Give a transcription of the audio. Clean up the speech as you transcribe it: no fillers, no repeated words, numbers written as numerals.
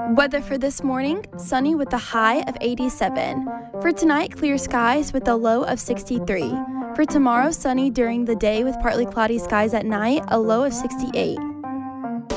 Weather for this morning, sunny with a high of 87. For tonight, clear skies with a low of 63. For tomorrow, sunny during the day with partly cloudy skies at night, a low of 68.